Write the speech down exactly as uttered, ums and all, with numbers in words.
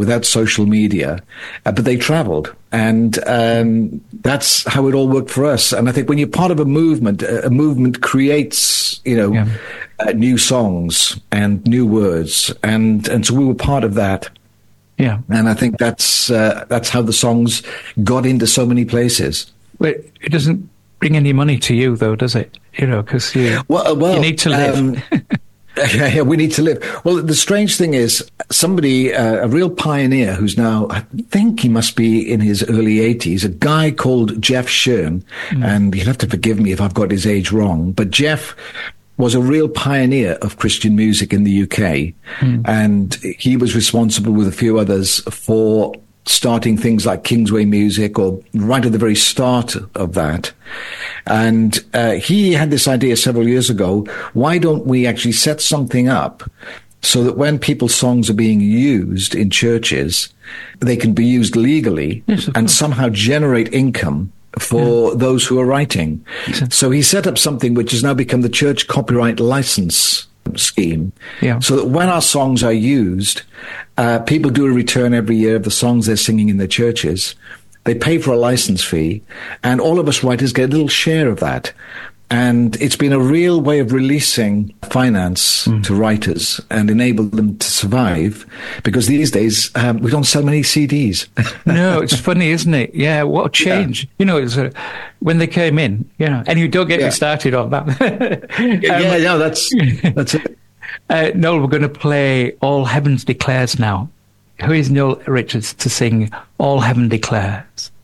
without social media, uh, but they traveled. And um, that's how it all worked for us. And I think when you're part of a movement, a, a movement creates, you know, yeah. uh, new songs and new words. And, and so we were part of that. Yeah. And I think that's uh, that's how the songs got into so many places. Well, it doesn't bring any money to you, though, does it? You know, because you, well, well, you need to live. Um, yeah, yeah, we need to live. Well, the strange thing is, somebody, uh, a real pioneer who's now, I think he must be in his early eighties, a guy called Jeff Shern, mm. and you'll have to forgive me if I've got his age wrong, but Jeff was a real pioneer of Christian music in the U K. Mm. And he was responsible with a few others for starting things like Kingsway Music, or right at the very start of that. And uh, he had this idea several years ago, why don't we actually set something up so that when people's songs are being used in churches, they can be used legally yes, and somehow generate income for yeah. those who are writing. So he set up something which has now become the church copyright license scheme. Yeah. So that when our songs are used, uh, people do a return every year of the songs they're singing in their churches. They pay for a license fee, and all of us writers get a little share of that. And it's been a real way of releasing finance mm. to writers and enable them to survive, because these days um, we don't sell many C Ds. No, it's funny, isn't it? Yeah, what a change. Yeah. You know, it's a, when they came in, you know, and you don't get yeah. me started on that. um, yeah, no, that's, that's it. Uh, Noel, we're going to play All Heaven Declares now. Who is Noel Richards to sing All Heaven Declares?